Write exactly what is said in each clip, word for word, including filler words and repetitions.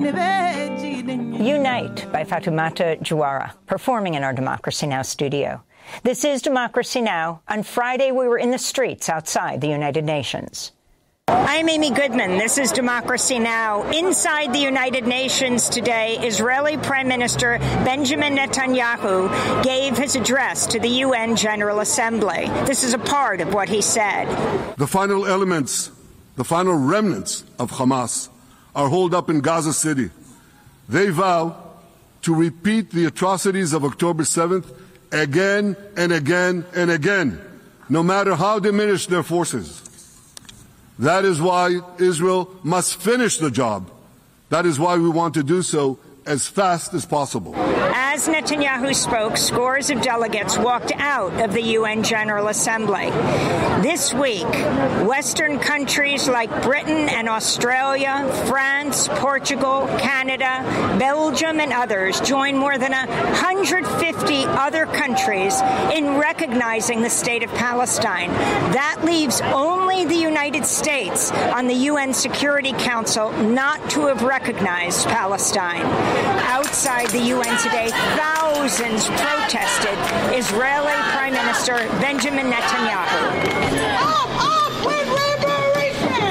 Unite by Fatoumata Jawara, performing in our Democracy Now! Studio. This is Democracy Now! On Friday, we were in the streets outside the United Nations. I'm Amy Goodman. This is Democracy Now! Inside the United Nations today, Israeli Prime Minister Benjamin Netanyahu gave his address to the U N General Assembly. This is a part of what he said. The final elements, the final remnants of Hamas are holed up in Gaza City. They vow to repeat the atrocities of October seventh again and again and again, no matter how diminished their forces. That is why Israel must finish the job. That is why we want to do so as fast as possible. As Netanyahu spoke, scores of delegates walked out of the U N General Assembly. This week, Western countries like Britain and Australia, France, Portugal, Canada, Belgium, and others joined more than one hundred fifty other countries in recognizing the state of Palestine. That leaves only the United States on the U N Security Council not to have recognized Palestine. Outside the U N today, thousands protested Israeli Prime Minister Benjamin Netanyahu. Up, up with liberation!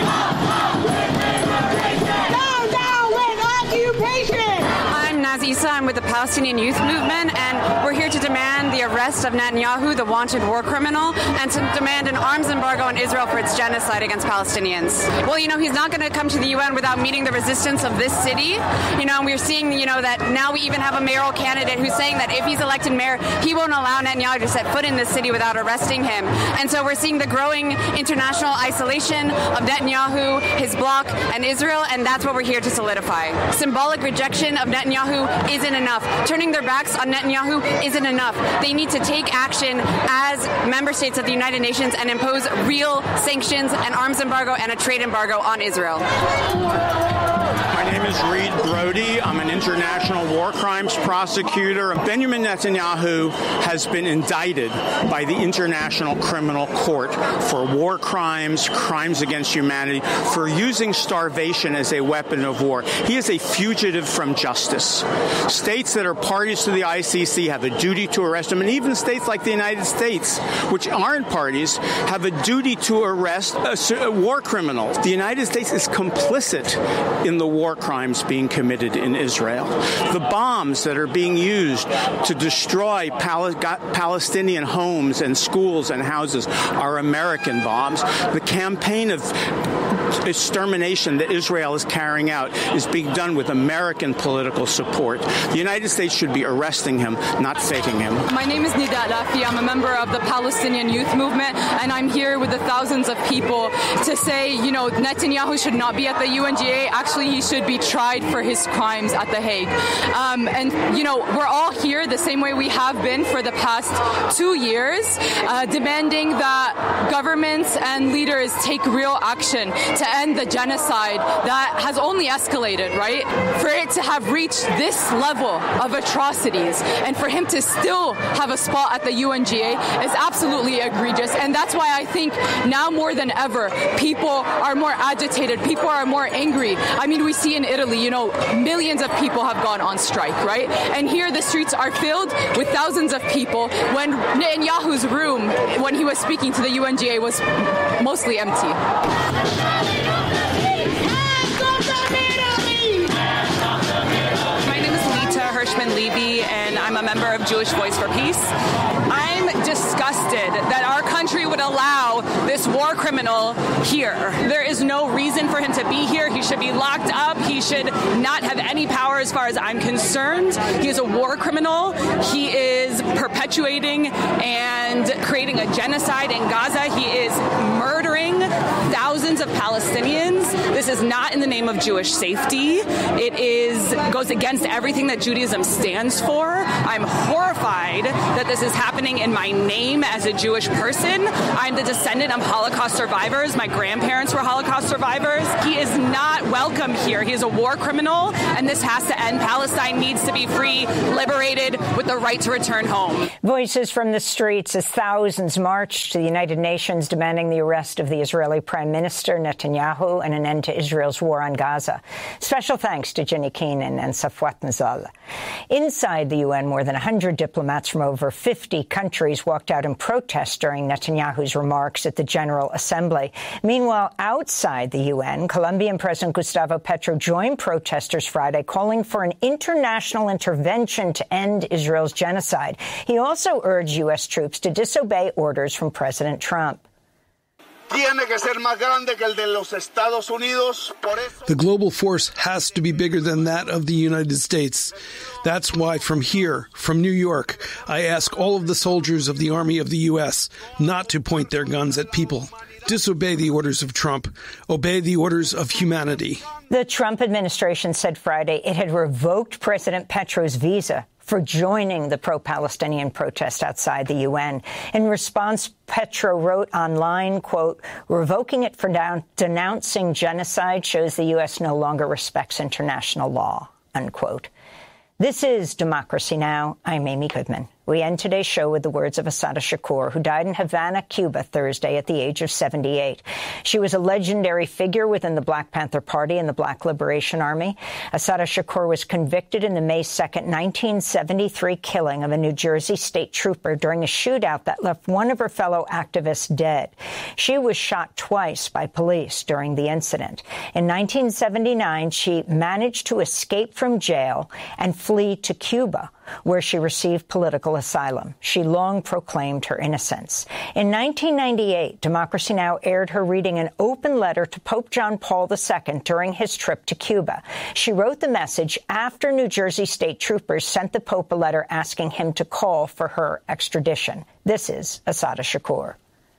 Down, down with occupation! I'm Naz Issa. I'm with the Palestinian Youth Movement, and we're here to demand the arrest of Netanyahu, the wanted war criminal, and to demand an arms embargo on Israel for its genocide against Palestinians. Well, you know, he's not going to come to the U N without meeting the resistance of this city. You know, and we're seeing, you know, that now we even have a mayoral candidate who's saying that if he's elected mayor, he won't allow Netanyahu to set foot in this city without arresting him. And so we're seeing the growing international isolation of Netanyahu, his bloc, and Israel, and that's what we're here to solidify. Symbolic rejection of Netanyahu isn't enough. Turning their backs on Netanyahu isn't enough. They need to take action as member states of the United Nations and impose real sanctions, an arms embargo, and a trade embargo on Israel. My name is Reed Brody. I'm an international war crimes prosecutor. Benjamin Netanyahu has been indicted by the International Criminal Court for war crimes, crimes against humanity, for using starvation as a weapon of war. He is a fugitive from justice. States that are parties to the I C C have a duty to arrest him, and even states like the United States, which aren't parties, have a duty to arrest a war criminal. The United States is complicit in the war crimes being committed in Israel. The bombs that are being used to destroy Pal- Palestinian homes and schools and houses are American bombs. The campaign of extermination that Israel is carrying out is being done with American political support. The United States should be arresting him, not faking him. My name is Nida Lafi. I'm a member of the Palestinian Youth Movement, and I'm here with the thousands of people to say, you know, Netanyahu should not be at the U N G A. Actually, he should be tried for his crimes at The Hague. Um, and, you know, we're all here the same way we have been for the past two years, uh, demanding that governments and leaders take real action to end the genocide that has only escalated, right? For it to have reached this level of atrocities and for him to still have a spot at the U N G A is absolutely egregious. And that's why I think now more than ever, people are more agitated. People are more angry. I mean, we see in Italy, you know, millions of people have gone on strike, right? And here the streets are filled with thousands of people when Netanyahu's room, when he was speaking to the U N G A, was mostly empty. Hirschman Levy, and I'm a member of Jewish Voice for Peace. I'm disgusted that our country would allow this war criminal here. There is no reason for him to be here. He should be locked up. He should not have any power as far as I'm concerned. He is a war criminal. He is perpetuating and creating a genocide in Gaza. He is murdering thousands of Palestinians. This is not in the name of Jewish safety. It is goes against everything that Judaism stands for. I'm horrified that this is happening in my name as a Jewish person. I'm the descendant of Holocaust survivors. My grandparents were Holocaust survivors. He is not welcome here. He is a war criminal, and this has to end. Palestine needs to be free, liberated, with the right to return home. Voices from the streets as thousands marched to the United Nations demanding the arrest of the Israeli Prime Minister Netanyahu and an end to to Israel's war on Gaza. Special thanks to Jenny Keenan and Safwat Mazal. Inside the U N, more than one hundred diplomats from over fifty countries walked out in protest during Netanyahu's remarks at the General Assembly. Meanwhile, outside the U N, Colombian President Gustavo Petro joined protesters Friday, calling for an international intervention to end Israel's genocide. He also urged U S troops to disobey orders from President Trump. The global force has to be bigger than that of the United States. That's why from here, from New York, I ask all of the soldiers of the Army of the U S not to point their guns at people. Disobey the orders of Trump. Obey the orders of humanity. The Trump administration said Friday it had revoked President Petro's visa for joining the pro-Palestinian protest outside the U N. In response, Petro wrote online, quote, revoking it for down- denouncing genocide shows the U S no longer respects international law, unquote. This is Democracy Now! I'm Amy Goodman. We end today's show with the words of Assata Shakur, who died in Havana, Cuba, Thursday at the age of seventy-eight. She was a legendary figure within the Black Panther Party and the Black Liberation Army. Assata Shakur was convicted in the May second, nineteen seventy-three killing of a New Jersey state trooper during a shootout that left one of her fellow activists dead. She was shot twice by police during the incident. In nineteen seventy-nine, she managed to escape from jail and flee to Cuba, where she received political asylum. She long proclaimed her innocence. In nineteen ninety-eight, Democracy Now! Aired her reading an open letter to Pope John Paul the Second during his trip to Cuba. She wrote the message after New Jersey state troopers sent the Pope a letter asking him to call for her extradition. This is Assata Shakur.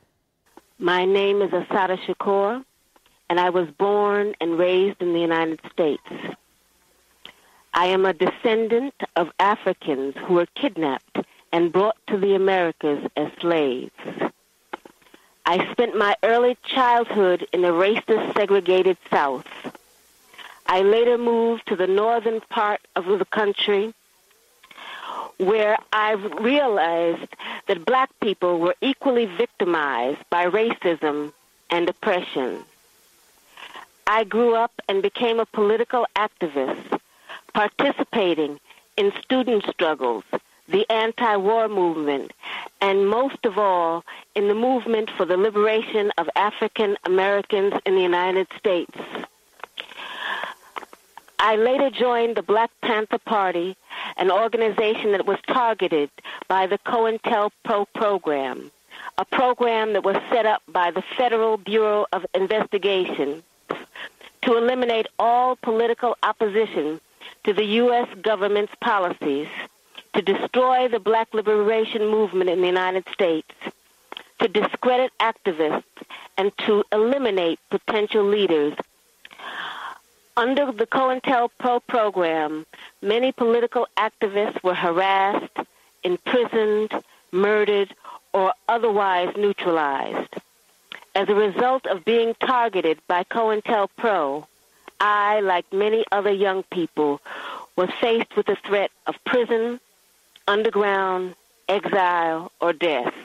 My name is Assata Shakur, and I was born and raised in the United States. I am a descendant of Africans who were kidnapped and brought to the Americas as slaves. I spent my early childhood in the racist, segregated South. I later moved to the northern part of the country, where I realized that black people were equally victimized by racism and oppression. I grew up and became a political activist, participating in student struggles, the anti-war movement, and most of all, in the movement for the liberation of African Americans in the United States. I later joined the Black Panther Party, an organization that was targeted by the COINTELPRO program, a program that was set up by the Federal Bureau of Investigation to eliminate all political opposition to the U S government's policies, to destroy the black liberation movement in the United States, to discredit activists, and to eliminate potential leaders. Under the COINTELPRO program, many political activists were harassed, imprisoned, murdered, or otherwise neutralized. As a result of being targeted by COINTELPRO, I, like many other young people, was faced with the threat of prison, underground, exile, or death.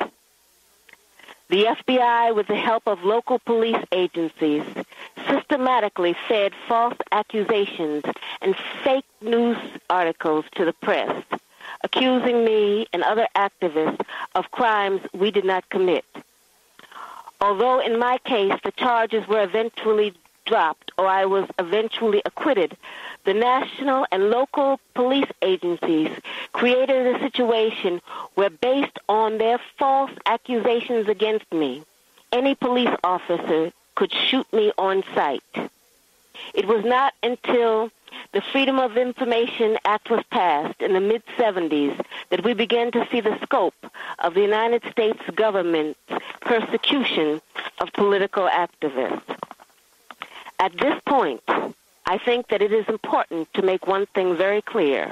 The F B I, with the help of local police agencies, systematically fed false accusations and fake news articles to the press, accusing me and other activists of crimes we did not commit. Although in my case the charges were eventually dropped or I was eventually acquitted, the national and local police agencies created a situation where, based on their false accusations against me, any police officer could shoot me on sight. It was not until the Freedom of Information Act was passed in the mid seventies that we began to see the scope of the United States government's persecution of political activists. At this point, I think that it is important to make one thing very clear.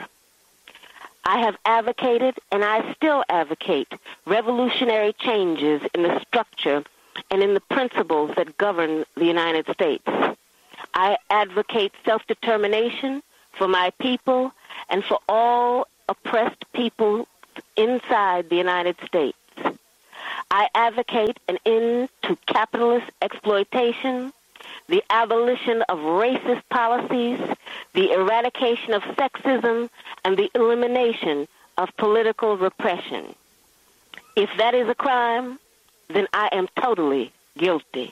I have advocated, and I still advocate, revolutionary changes in the structure and in the principles that govern the United States. I advocate self-determination for my people and for all oppressed people inside the United States. I advocate an end to capitalist exploitation, the abolition of racist policies, the eradication of sexism, and the elimination of political repression. If that is a crime, then I am totally guilty.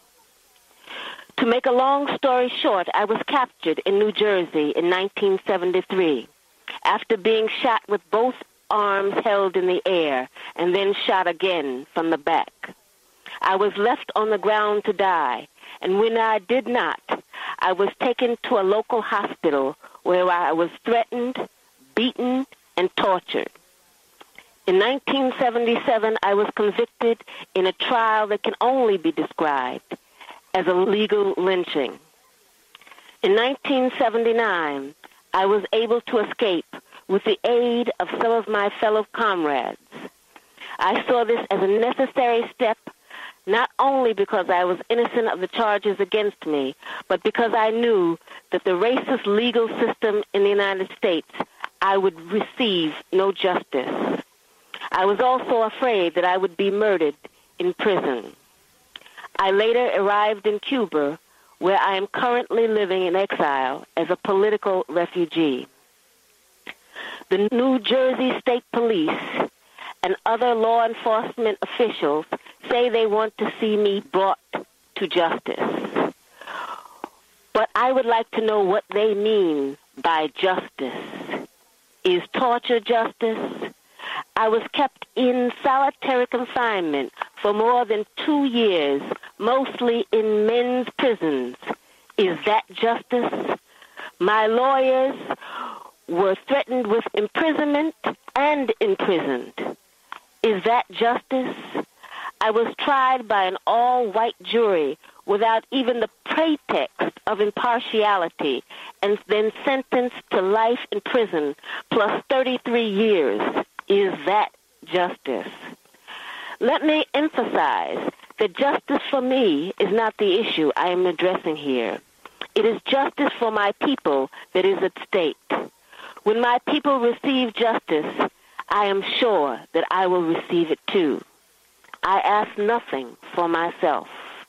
To make a long story short, I was captured in New Jersey in nineteen seventy-three after being shot with both arms held in the air and then shot again from the back. I was left on the ground to die, and when I did not, I was taken to a local hospital where I was threatened, beaten, and tortured. In nineteen seventy-seven, I was convicted in a trial that can only be described as a legal lynching. In nineteen seventy-nine, I was able to escape with the aid of some of my fellow comrades. I saw this as a necessary step, not only because I was innocent of the charges against me, but because I knew that the racist legal system in the United States, I would receive no justice. I was also afraid that I would be murdered in prison. I later arrived in Cuba, where I am currently living in exile as a political refugee. The New Jersey State Police and other law enforcement officials say they want to see me brought to justice. But I would like to know what they mean by justice. Is torture justice? I was kept in solitary confinement for more than two years, mostly in men's prisons. Is that justice? My lawyers were threatened with imprisonment and imprisoned. Is that justice? I was tried by an all-white jury without even the pretext of impartiality and then sentenced to life in prison plus thirty-three years. Is that justice? Let me emphasize that justice for me is not the issue I am addressing here. It is justice for my people that is at stake. When my people receive justice, I am sure that I will receive it too. I ask nothing for myself.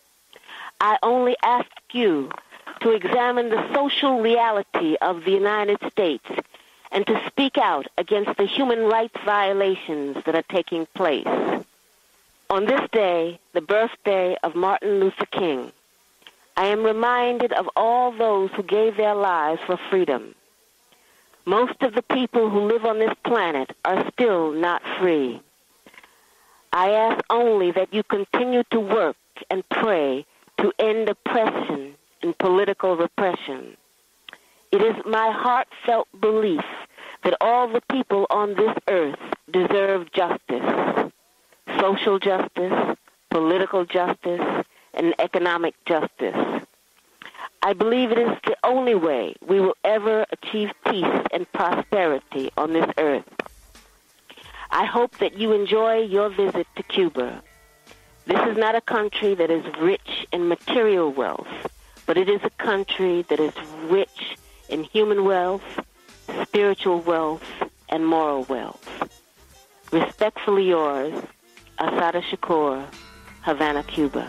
I only ask you to examine the social reality of the United States and to speak out against the human rights violations that are taking place. On this day, the birthday of Martin Luther King, I am reminded of all those who gave their lives for freedom. Most of the people who live on this planet are still not free. I ask only that you continue to work and pray to end oppression and political repression. It is my heartfelt belief that all the people on this earth deserve justice, social justice, political justice, and economic justice. I believe it is the only way we will ever achieve peace and prosperity on this earth. I hope that you enjoy your visit to Cuba. This is not a country that is rich in material wealth, but it is a country that is rich in human wealth, spiritual wealth, and moral wealth. Respectfully yours, Assata Shakur, Havana, Cuba.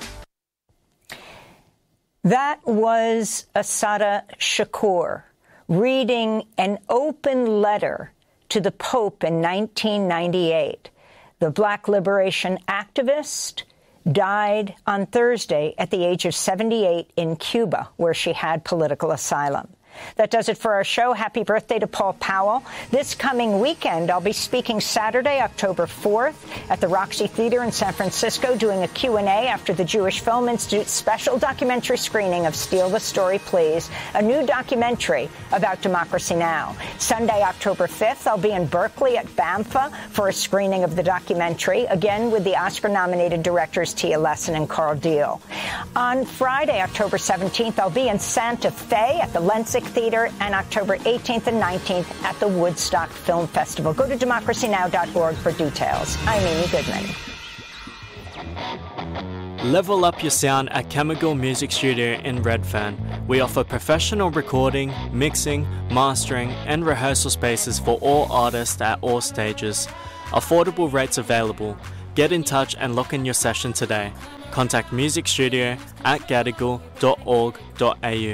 That was Assata Shakur reading an open letter to the Pope in nineteen ninety-eight. The Black liberation activist died on Thursday at the age of seventy-eight in Cuba, where she had political asylum. That does it for our show. Happy birthday to Paul Powell. This coming weekend, I'll be speaking Saturday, October fourth, at the Roxy Theater in San Francisco, doing a Q and A after the Jewish Film Institute's special documentary screening of Steal the Story, Please, a new documentary about Democracy Now! Sunday, October fifth, I'll be in Berkeley at B A M F A for a screening of the documentary, again with the Oscar-nominated directors Tia Lesson and Carl Deal. On Friday, October seventeenth, I'll be in Santa Fe at the Lensic Theater, and October eighteenth and nineteenth at the Woodstock Film Festival. Go to democracy now dot org for details. I'm Amy Goodman. Level up your sound at Chemical Music Studio in Redfern. We offer professional recording, mixing, mastering, and rehearsal spaces for all artists at all stages. Affordable rates available. Get in touch and lock in your session today. Contact music studio at gadigal dot org dot a u.